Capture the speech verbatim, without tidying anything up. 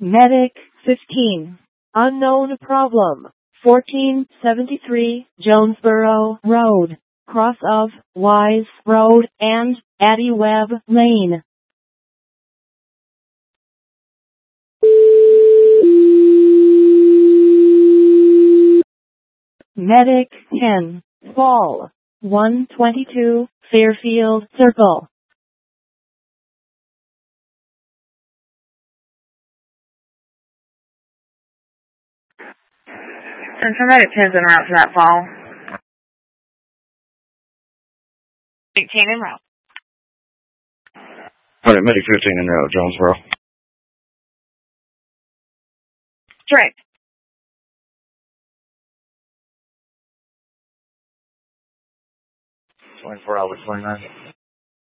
Medic fifteen. Unknown problem. fourteen seventy-three Jonesboro Road. Cross of Wise Road and Addie Webb Lane. Medic ten. Fall. one twenty-two Fairfield Circle. Central Medic ten's en route for that fall. eighteen en route. Alright, Medic fifteen en route, Jonesboro. Direct. twenty-four hours, twenty-nine.